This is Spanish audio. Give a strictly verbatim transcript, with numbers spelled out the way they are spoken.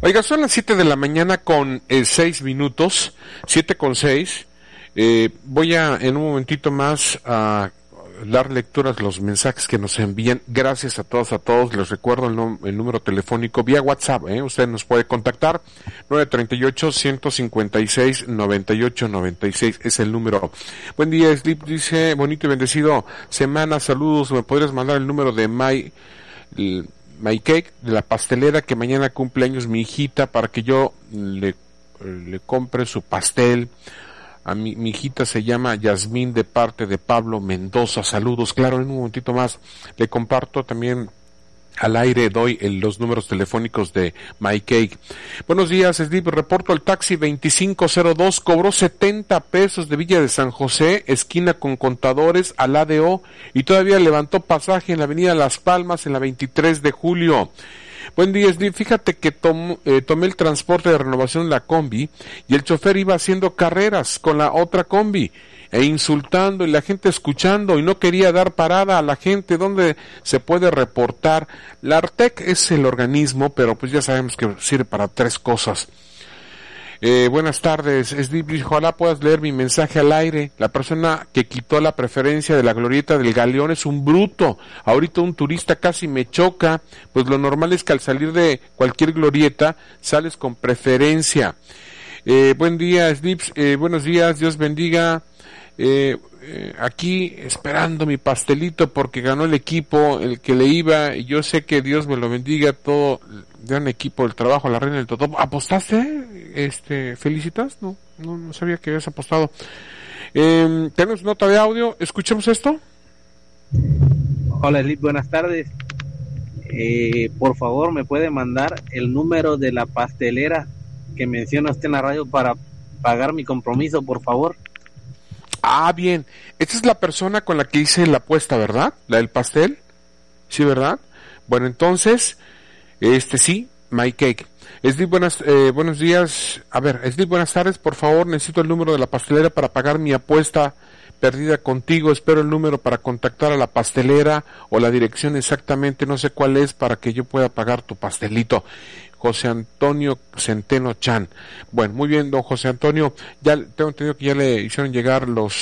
Oiga, son las siete de la mañana con eh, seis minutos, siete con seis. Eh, voy a en un momentito más a dar lecturas a los mensajes que nos envían. Gracias a todos, a todos. Les recuerdo el, nom- el número telefónico vía WhatsApp. ¿eh? Usted nos puede contactar. nueve tres ocho, uno cinco seis, nueve ocho nueve seis es el número. Buen día, Sleep. Dice, bonito y bendecido semana. Saludos. ¿Me podrías mandar el número de My, el, My Cake, de la pastelera, que mañana cumple años mi hijita, para que yo le, le compre su pastel? A mi, mi hijita se llama Yasmín, de parte de Pablo Mendoza. Saludos. Claro, en un momentito más le comparto también al aire, doy el, los números telefónicos de My Cake. Buenos días, Sleep. Reporto el taxi veinticinco cero dos, cobró setenta pesos de Villa de San José, esquina con Contadores, al A D O, y todavía levantó pasaje en la avenida Las Palmas en la veintitrés de julio. Buen día, Sleep. Fíjate que tom, eh, tomé el transporte de renovación, la combi, y el chofer iba haciendo carreras con la otra combi e insultando, y la gente escuchando, y no quería dar parada a la gente. ¿Dónde se puede reportar? La Artec es el organismo, pero pues ya sabemos que sirve para tres cosas. Eh, buenas tardes, Sleep. Ojalá puedas leer mi mensaje al aire. La persona que quitó la preferencia de la glorieta del Galeón es un bruto. Ahorita un turista casi me choca, pues lo normal es que al salir de cualquier glorieta sales con preferencia. Eh, buen día, Sleep. Eh, buenos días, Dios bendiga. Eh, eh, aquí esperando mi pastelito porque ganó el equipo el que le iba, y yo sé que Dios me lo bendiga, todo gran equipo del trabajo, la reina del Totó. ¿Apostaste? Este, ¿felicitas? No, no, no sabía que habías apostado. Eh, tenemos nota de audio, escuchemos esto. Hola, Elite, buenas tardes. Eh, por favor, ¿me puede mandar el número de la pastelera que menciona usted en la radio para pagar mi compromiso, por favor? Ah, bien. Esta es la persona con la que hice la apuesta, ¿verdad? La del pastel. Sí, ¿verdad? Bueno, entonces, este sí, My Cake. Sleep, buenas, eh, buenos días. A ver, Sleep, buenas tardes. Por favor, necesito el número de la pastelera para pagar mi apuesta perdida contigo. Espero el número para contactar a la pastelera, o la dirección exactamente, no sé cuál es, para que yo pueda pagar tu pastelito. José Antonio Centeno Chan. Bueno, muy bien, don José Antonio. Ya tengo entendido que ya le hicieron llegar los